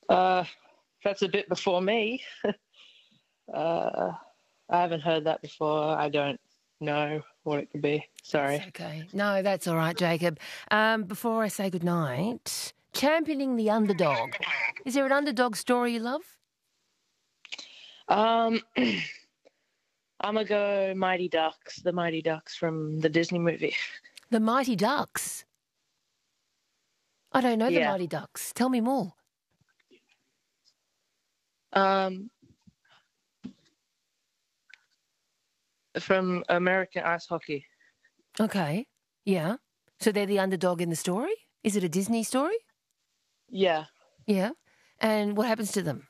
Uh, that's a bit before me. uh, I haven't heard that before. I don't know what it could be. Sorry. That's okay. No, that's all right, Jacob. Before I say goodnight, championing the underdog. Is there an underdog story you love? Um, I'm gonna go Mighty Ducks, the Mighty Ducks from the Disney movie. The Mighty Ducks. I don't know the Yeah. Mighty Ducks. Tell me more. From American Ice Hockey. Okay. Yeah. So they're the underdog in the story? Is it a Disney story? Yeah. Yeah. And what happens to them?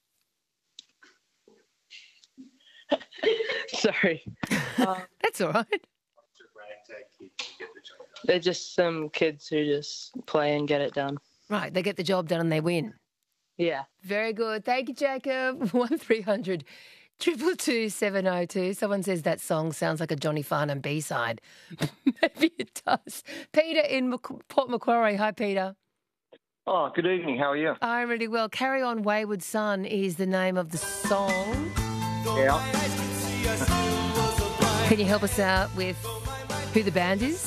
Sorry. That's all right. They're just some kids who just play and get it done. Right. They get the job done and they win. Yeah. Very good. Thank you, Jacob. 1300 222 702. Someone says that song sounds like a Johnny Farnham B-side. Maybe it does. Peter in Port Macquarie. Hi, Peter. Oh, good evening. How are you? I'm really well. Carry On Wayward Son is the name of the song. Yeah. Can you help us out with who the band is?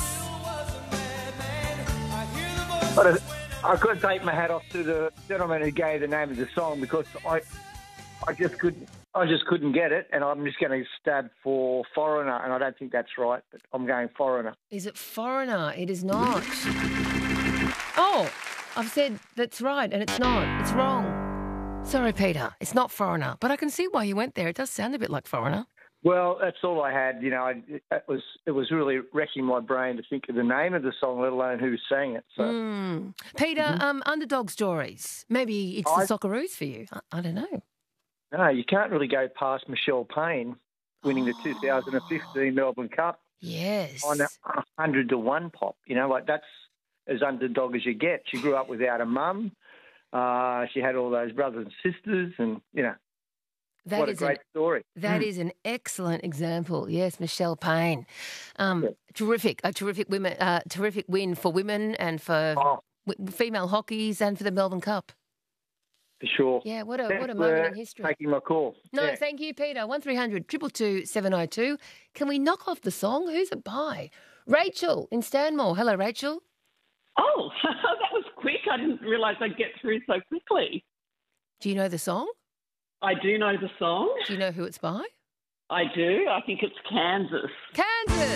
But I've got to take my hat off to the gentleman who gave the name of the song because I just couldn't get it, and I'm just going to stab for Foreigner, and I don't think that's right, but I'm going Foreigner. Is it Foreigner? It is not. Oh, I've said that's right, and it's not. It's wrong. Sorry, Peter. It's not Foreigner, but I can see why you went there. It does sound a bit like Foreigner. Well, that's all I had. You know, it was really wrecking my brain to think of the name of the song, let alone who sang it. So. Peter, underdog stories. Maybe it's the Socceroos for you. I don't know. No, you can't really go past Michelle Payne winning the 2015 Melbourne Cup. Yes. On a 100-1 pop. You know, like that's as underdog as you get. She grew up without a mum. She had all those brothers and sisters, and you know. What a great story. That is an excellent example. Yes, Michelle Payne. Terrific. A terrific win for women and for female hockeys and for the Melbourne Cup. For sure. Yeah, what a moment in history. Taking my call. No, thank you, Peter. 1300 222 702. Can we knock off the song? Who's it by? Rachel in Stanmore. Hello, Rachel. Oh, that was quick. I didn't realise I'd get through so quickly. Do you know the song? I do know the song. Do you know who it's by? I do. I think it's Kansas. Kansas!